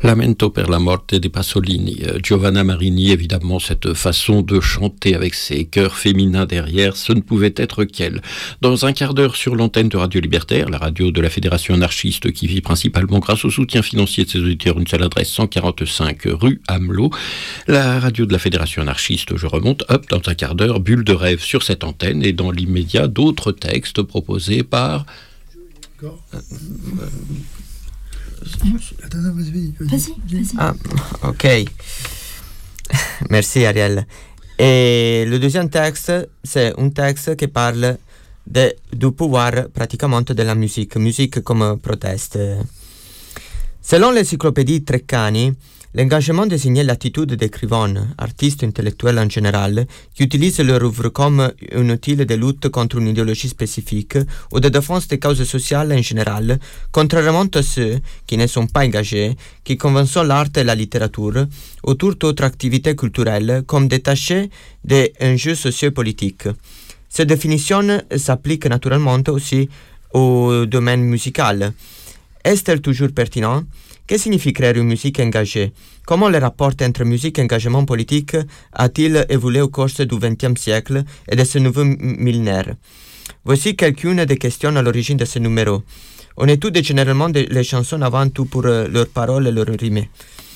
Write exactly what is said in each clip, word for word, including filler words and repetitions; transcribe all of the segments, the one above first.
Lamento per la morte di Pasolini. Giovanna Marini, évidemment, cette façon de chanter avec ses chœurs féminins derrière, ce ne pouvait être qu'elle. Dans un quart d'heure sur l'antenne de Radio Libertaire, la radio de la Fédération anarchiste qui vit principalement grâce au soutien financier de ses auditeurs, une seule adresse, cent quarante-cinq rue Amelot. La radio de la Fédération anarchiste, je remonte, hop, dans un quart d'heure, bulle de rêve sur cette antenne et dans l'immédiat, d'autres textes proposés par... Euh, euh, Vas-y, vas-y. Ah, ok. Merci Ariel. Et le deuxième texte, c'est un texte qui parle de, du pouvoir pratiquement de la musique, musique comme proteste. Selon l'encyclopédie Treccani, l'engagement désignait l'attitude d'écrivains, artistes intellectuels en général, qui utilisent leur œuvre comme un outil de lutte contre une idéologie spécifique ou de défense des causes sociales en général, contrairement à ceux qui ne sont pas engagés, qui convainquent l'art et la littérature ou toute autre activité culturelle comme détachée des enjeux sociopolitiques. Cette définition s'applique naturellement aussi au domaine musical. Est-elle toujours pertinente? Que signifie créer une musique engagée? Comment le rapport entre musique et engagement politique a-t-il évolué au cours du vingtième siècle et de ce nouveau millénaire? Voici quelques-unes des questions à l'origine de ce numéro. On étudie généralement les chansons avant tout pour leurs paroles et leurs rimes.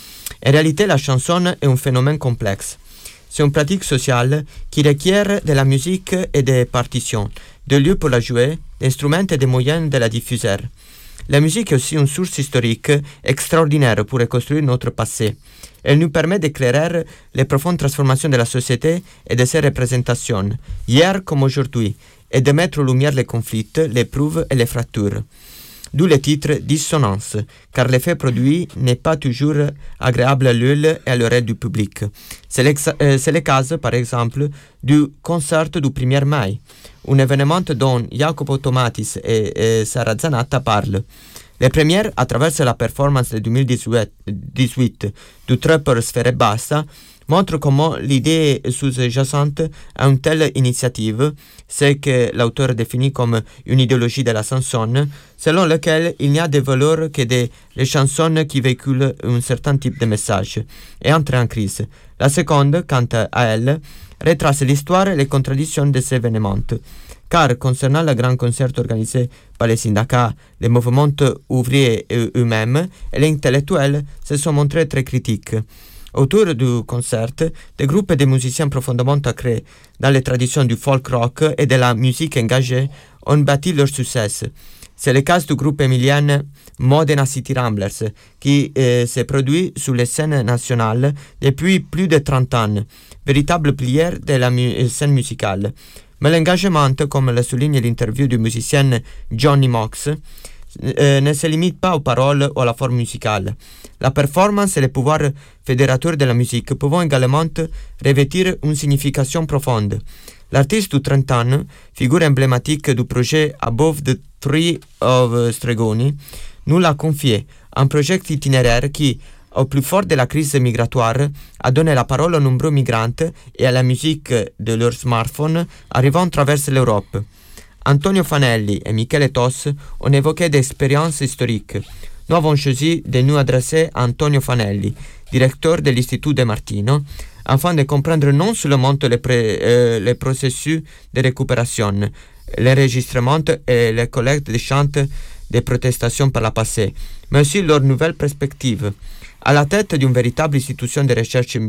En réalité, la chanson est un phénomène complexe. C'est une pratique sociale qui requiert de la musique et des partitions, de lieux pour la jouer, d'instruments et des moyens de la diffuser. La musique est aussi une source historique extraordinaire pour reconstruire notre passé. Elle nous permet d'éclairer les profondes transformations de la société et de ses représentations, hier comme aujourd'hui, et de mettre en lumière les conflits, les prouves et les fractures. D'où le titre « Dissonance », car l'effet produit n'est pas toujours agréable à l'œil et à l'oreille du public. C'est, euh, c'est le cas, par exemple, du concert du premier mai, un événement dont Jacopo Tomatis et, et Sara Zanatta parlent. Le premier, à travers la performance de deux mille dix-huit du trapper Sfera Ebbasta, montre comment l'idée sous-jacente à une telle initiative, ce que l'auteur définit comme une idéologie de la chanson, selon laquelle il n'y a de valeur que des les chansons qui véhiculent un certain type de message, et entre en crise. La seconde, quant à elle, retrace l'histoire et les contradictions de ces événements. Car concernant le grand concert organisé par les syndicats, les mouvements ouvriers eux-mêmes et les intellectuels se sont montrés très critiques. Autour du concert, des groupes de musiciens profondément ancrés dans les traditions du folk rock et de la musique engagée ont bâti leur succès. C'est le cas du groupe émilien Modena City Ramblers, qui euh, se produit sur les scènes nationales depuis plus de trente ans, véritable pilier de la mu- scène musicale. Mais l'engagement, comme le souligne l'interview du musicien Johnny Mox, euh, ne se limite pas aux paroles ou à la forme musicale. La performance et le pouvoir fédérateur de la musique peuvent également revêtir une signification profonde. L'artiste de trente ans, figure emblématique du projet Above the Tree of Stregoni, nous l'a confié, un projet itinéraire qui, au plus fort de la crise migratoire, a donné la parole aux nombreux migrants et à la musique de leur smartphone arrivant à travers l'Europe. Antonio Fanelli et Michele Tos ont évoqué des expériences historiques. Nous avons choisi de nous adresser à Antonio Fanelli, directeur de l'Institut de Martino, afin de comprendre non seulement les, pré, euh, les processus de récupération, l'enregistrement et la collecte de chants de protestation par la passé, mais aussi leurs nouvelles perspectives. À la tête d'une véritable institution de recherche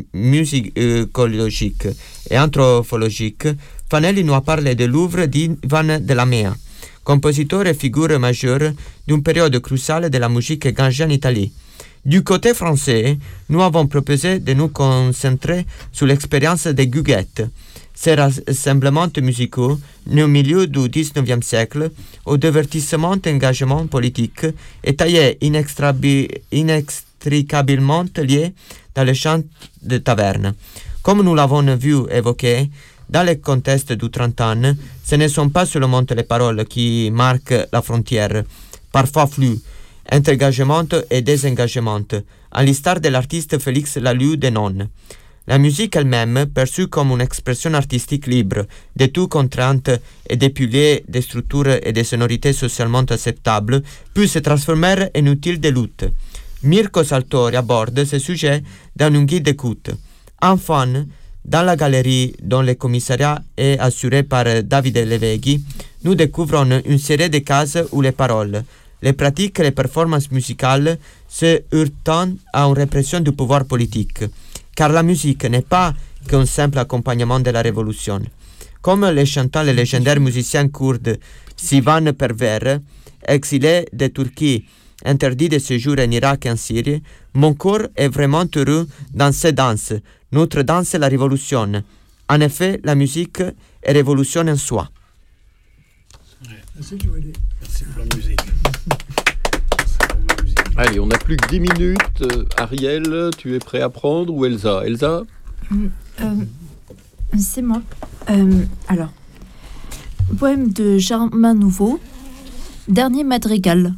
musicologique et anthropologique, Fanelli nous a parlé de l'œuvre d'Ivan de la Mea, compositeur et figure majeure d'une période cruciale de la musique engagée en Italie. Du côté français, nous avons proposé de nous concentrer sur l'expérience des Guguettes, ces rassemblements musicaux nés au milieu du dix-neuvième siècle, au divertissement et engagement politique, étayés inextrabi- inextricablement liés dans les chants de taverne. Comme nous l'avons vu évoqué, dans le contexte du trente ans, ce ne sont pas seulement les paroles qui marquent la frontière, parfois floue, entre engagement et désengagement, à l'instar de l'artiste Félix Laloux de Nonne. La musique elle-même, perçue comme une expression artistique libre, de toute contrainte et dépulée des structures et des sonorités socialement acceptables, peut se transformer en outil de lutte. Mirko Saltori aborde ce sujet dans un guide d'écoute. Enfin, dans la galerie dont le commissariat est assuré par Davide Leveghi, nous découvrons une série de cases où les paroles, les pratiques et les performances musicales se heurtent à une répression du pouvoir politique, car la musique n'est pas qu'un simple accompagnement de la révolution. Comme le chantant le légendaire musicien kurde Sivan Perver, exilé de Turquie, interdit de séjour en Irak et en Syrie, mon corps est vraiment heureux dans ces danses. Notre danse est la révolution. En effet, la musique est révolution en soi. Merci pour la musique. Allez, on n'a plus que dix minutes. Euh, Ariel, tu es prêt à prendre ou Elsa Elsa euh, euh, C'est moi. Euh, alors, poème de Germain Nouveau, dernier madrigal.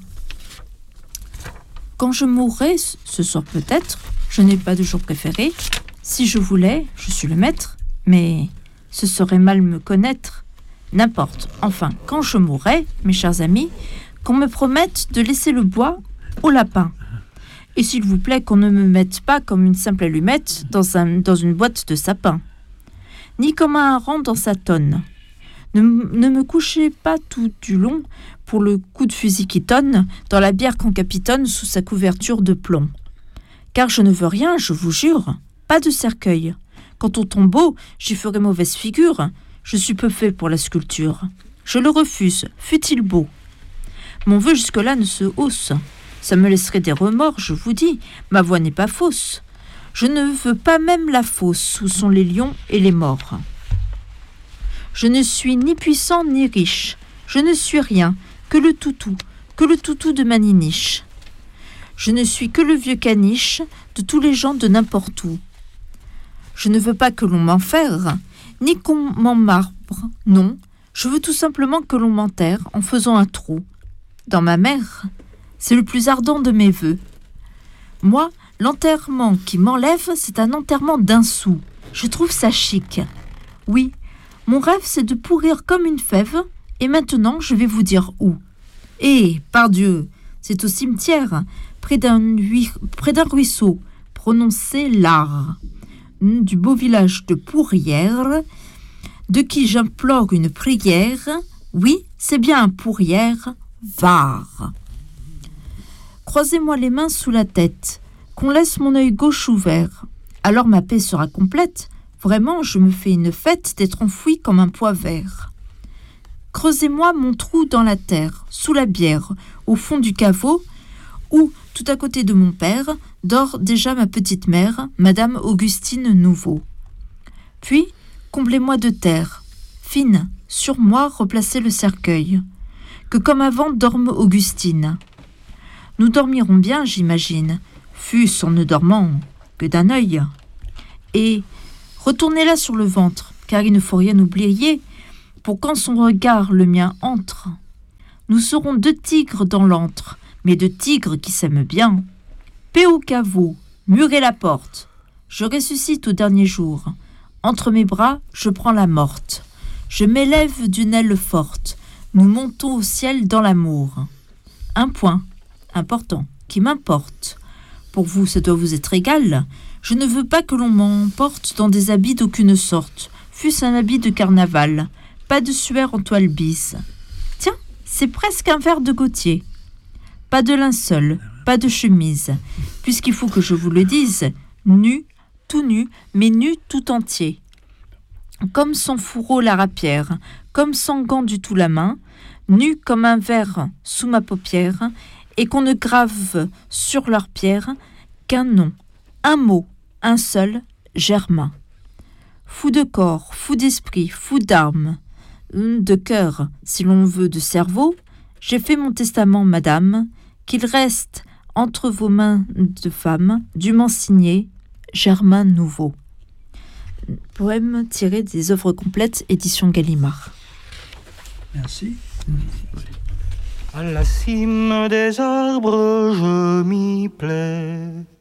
Quand je mourrai, ce soir peut-être, je n'ai pas de jour préféré. Si je voulais, je suis le maître, mais ce serait mal me connaître. N'importe. Enfin, quand je mourrai, mes chers amis, qu'on me promette de laisser le bois au lapin. Et s'il vous plaît, qu'on ne me mette pas comme une simple allumette dans, un, dans une boîte de sapin, ni comme un hareng dans sa tonne. Ne, ne me couchez pas tout du long pour le coup de fusil qui tonne dans la bière qu'on capitonne sous sa couverture de plomb. Car je ne veux rien, je vous jure, pas de cercueil. Quant au tombeau, j'y ferai mauvaise figure. Je suis peu fait pour la sculpture. Je le refuse, fût-il beau. Mon vœu jusque-là ne se hausse. Ça me laisserait des remords, je vous dis. Ma voix n'est pas fausse. Je ne veux pas même la fosse où sont les lions et les morts. Je ne suis ni puissant ni riche. Je ne suis rien, que le toutou, que le toutou de ma niniche. Je ne suis que le vieux caniche de tous les gens de n'importe où. Je ne veux pas que l'on m'enferre, ni qu'on m'en marbre, non. Je veux tout simplement que l'on m'enterre en faisant un trou. Dans ma mère, c'est le plus ardent de mes vœux. Moi, l'enterrement qui m'enlève, c'est un enterrement d'un sou. Je trouve ça chic. Oui, mon rêve, c'est de pourrir comme une fève, et maintenant, je vais vous dire où. Eh, pardieu, c'est au cimetière, près d'un, hui- près d'un ruisseau, prononcé l'art, du beau village de Pourrières, de qui j'implore une prière. Oui, c'est bien un Pourrières, Var. Croisez-moi les mains sous la tête, qu'on laisse mon œil gauche ouvert. Alors ma paix sera complète. Vraiment, je me fais une fête d'être enfoui comme un pois vert. Creusez-moi mon trou dans la terre, sous la bière, au fond du caveau, où, tout à côté de mon père, dort déjà ma petite mère, Madame Augustine Nouveau. Puis, comblez-moi de terre, fine, sur moi replacez le cercueil, que comme avant dorme Augustine. Nous dormirons bien, j'imagine, fût-ce en ne dormant que d'un œil. Et retournez-la sur le ventre, car il ne faut rien oublier, pour quand son regard le mien entre. Nous serons deux tigres dans l'antre, mais deux tigres qui s'aiment bien. Paix au caveau, murez la porte. Je ressuscite au dernier jour. Entre mes bras, je prends la morte. Je m'élève d'une aile forte. Nous montons au ciel dans l'amour. Un point, important, qui m'importe. Pour vous, ça doit vous être égal. Je ne veux pas que l'on m'emporte dans des habits d'aucune sorte, fût-ce un habit de carnaval. Pas de suaire en toile bise. Tiens, c'est presque un verre de Gautier. Pas de linceul, pas de chemise, puisqu'il faut que je vous le dise, nu, tout nu, mais nu tout entier. Comme sans fourreau la rapière, comme sans gants du tout la main, nu comme un verre sous ma paupière, et qu'on ne grave sur leur pierre qu'un nom, un mot, un seul, Germain. Fou de corps, fou d'esprit, fou d'âme, de cœur, si l'on veut de cerveau, j'ai fait mon testament, madame, qu'il reste entre vos mains de femme, dûment signé, Germain Nouveau. Poème tiré des œuvres complètes, édition Gallimard. Merci. À la cime des arbres, je m'y plais.